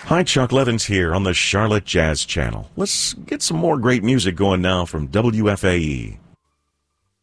Hi, Chuck Levins here on the Charlotte Jazz Channel. Let's get some more great music going now from WFAE.